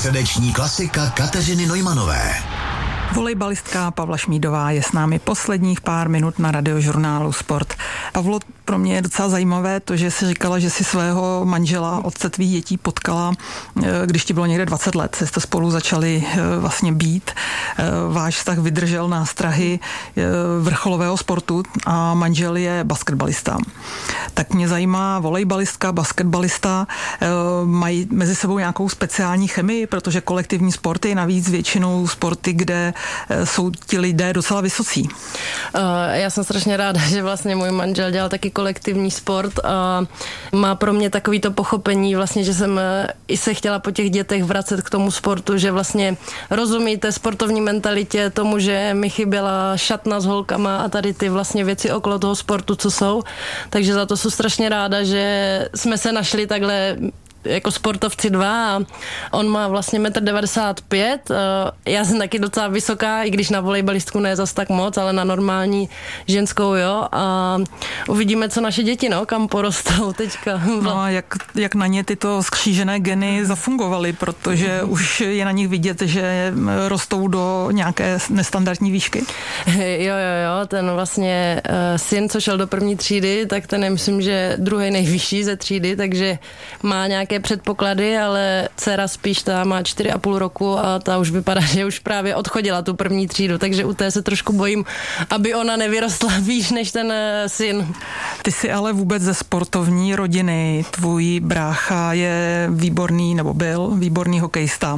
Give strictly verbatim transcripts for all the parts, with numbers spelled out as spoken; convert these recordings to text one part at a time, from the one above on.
Středeční klasika Kateřiny Neumanové. Volejbalistka Pavla Šmídová je s námi posledních pár minut na Radiožurnálu Sport. Pavlo, pro mě je docela zajímavé to, že jsi říkala, že si svého manžela, otce tvých dětí potkala, když ti bylo někde dvacet let, jste spolu začali vlastně být. Váš vztah vydržel nástrahy vrcholového sportu a manžel je basketbalista. Tak mě zajímá, volejbalistka, basketbalista mají mezi sebou nějakou speciální chemii, protože kolektivní sporty je navíc většinou sporty, kde jsou ti lidé docela vysocí. Já jsem strašně ráda, že vlastně můj manžel dělal taky kolektivní sport a má pro mě takový to pochopení vlastně, že jsem i se chtěla po těch dětech vracet k tomu sportu, že vlastně rozumíte sportovní mentalitě, tomu, že mi chyběla šatna s holkama a tady ty vlastně věci okolo toho sportu, co jsou. Takže za to jsem strašně ráda, že jsme se našli takhle jako sportovci dva a on má vlastně metr devadesát pět. Já jsem taky docela vysoká, i když na volejbalistku ne zas tak moc, ale na normální ženskou, jo. A uvidíme, co naše děti, no, kam porostou teďka. No a jak, jak na ně tyto skřížené geny zafungovaly, protože už je na nich vidět, že rostou do nějaké nestandardní výšky. Jo, jo, jo, ten vlastně uh, syn, co šel do první třídy, tak ten je, myslím, že druhý nejvyšší ze třídy, takže má nějaké předpoklady, ale dcera spíš ta má čtyři a půl roku a ta už vypadá, že už právě odchodila tu první třídu, takže u té se trošku bojím, aby ona nevyrostla výš než ten syn. Ty jsi ale vůbec ze sportovní rodiny, tvůj brácha je výborný, nebo byl výborný hokejista.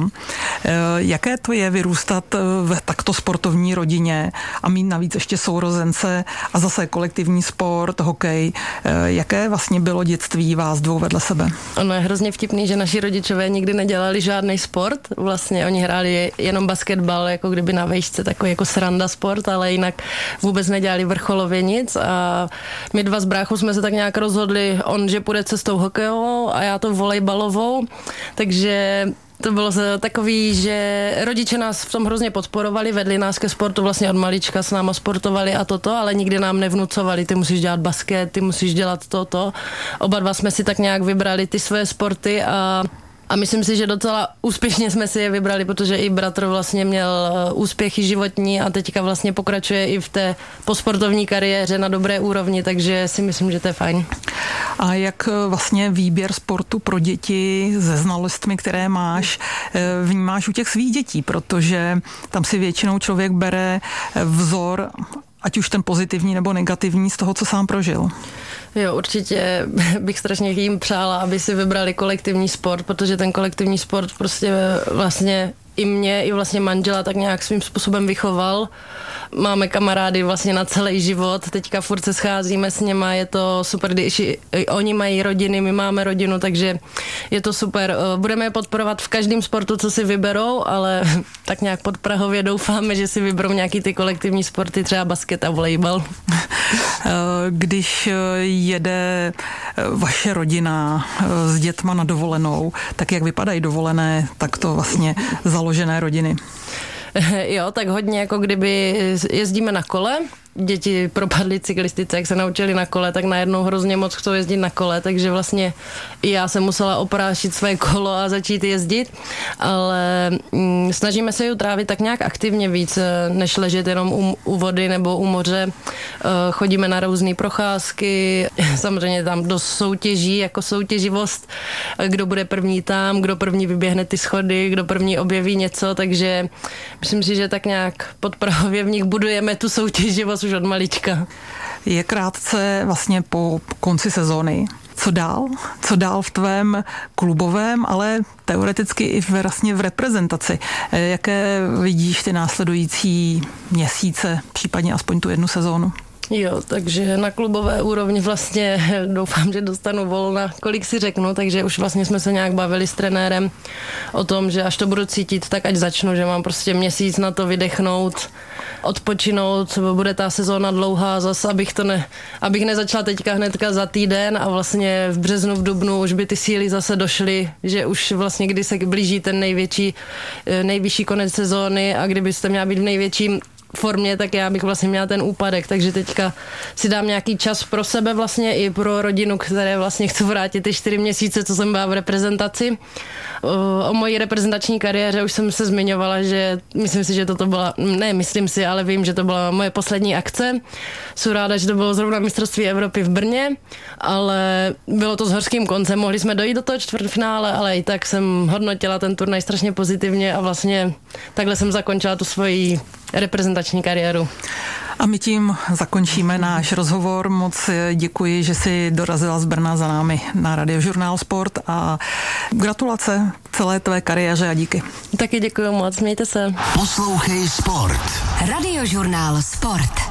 Jaké to je vyrůstat v takto sportovní rodině a mít navíc ještě sourozence a zase kolektivní sport, hokej? Jaké vlastně bylo dětství vás dvou vedle sebe? Ono je hrozně vtipný, že naši rodičové nikdy nedělali žádný sport. Vlastně oni hráli jenom basketbal, jako kdyby na vejšce, takový jako sranda sport, ale jinak vůbec nedělali vrcholově nic a my dva s bráchou jsme se tak nějak rozhodli, on, že půjde cestou hokejovou a já to volejbalovou, takže to bylo takový, že rodiče nás v tom hrozně podporovali, vedli nás ke sportu, vlastně od malička s náma sportovali a toto, ale nikdy nám nevnucovali, ty musíš dělat basket, ty musíš dělat toto. Oba dva jsme si tak nějak vybrali ty své sporty a A myslím si, že docela úspěšně jsme si je vybrali, protože i bratr vlastně měl úspěchy životní a teďka vlastně pokračuje i v té posportovní kariéře na dobré úrovni, takže si myslím, že to je fajn. A jak vlastně výběr sportu pro děti se znalostmi, které máš, vnímáš u těch svých dětí, protože tam si většinou člověk bere vzor, ať už ten pozitivní nebo negativní, z toho, co sám prožil. Jo, určitě bych strašně jim přála, aby si vybrali kolektivní sport, protože ten kolektivní sport prostě vlastně i mě, i vlastně manžela tak nějak svým způsobem vychoval. Máme kamarády vlastně na celý život, teďka furt se scházíme s něma, je to super, když oni mají rodiny, my máme rodinu, takže je to super. Budeme je podporovat v každém sportu, co si vyberou, ale tak nějak podprahově doufáme, že si vyberou nějaký ty kolektivní sporty, třeba basket a volejbal. Když jede vaše rodina s dětma na dovolenou, tak jak vypadají dovolené takto vlastně založené rodiny? Jo, tak hodně jako kdyby jezdíme na kole, děti propadly cyklistice, jak se naučili na kole, tak najednou hrozně moc chcou jezdit na kole, takže vlastně i já jsem musela oprášit své kolo a začít jezdit, ale mm, snažíme se ji trávit tak nějak aktivně víc, než ležet jenom u, u vody nebo u moře. Chodíme na různé procházky, samozřejmě tam dost soutěží, jako soutěživost, kdo bude první tam, kdo první vyběhne ty schody, kdo první objeví něco, takže myslím si, že tak nějak podprahově v nich budujeme tu soutěživost už od malička. Je krátce vlastně po konci sezóny. Co dál? Co dál v tvém klubovém, ale teoreticky i vlastně v reprezentaci? Jaké vidíš ty následující měsíce, případně aspoň tu jednu sezónu? Jo, takže na klubové úrovni vlastně doufám, že dostanu volna, kolik si řeknu, takže už vlastně jsme se nějak bavili s trenérem o tom, že až to budu cítit, tak ať začnu, že mám prostě měsíc na to vydechnout, odpočinout, bude ta sezóna dlouhá zase, abych to ne, abych nezačala teďka hnedka za týden a vlastně v březnu, v dubnu už by ty síly zase došly, že už vlastně kdy se blíží ten největší, nejvyšší konec sezóny a kdybyste měla být v největším formě, tak já bych vlastně měla ten úpadek, takže teďka si dám nějaký čas pro sebe vlastně i pro rodinu, které vlastně chci vrátit ty čtyři měsíce, co jsem byla v reprezentaci. O, o mojí reprezentační kariéře už jsem se zmiňovala, že myslím si, že toto byla, ne myslím si, ale vím, že to byla moje poslední akce. Jsem ráda, že to bylo zrovna mistrovství Evropy v Brně, ale bylo to s horským koncem, mohli jsme dojít do toho čtvrtfinále, ale i tak jsem hodnotila ten turnaj strašně pozitivně a vlastně takhle jsem zakončila tu svoji reprezentační kariéru. A my tím zakončíme náš rozhovor. Moc děkuji, že jsi dorazila z Brna za námi na Radiožurnál Sport a gratulace celé tvé kariéře a díky. Taky děkuji moc, mějte se. Poslouchej Sport. Radiožurnál Sport.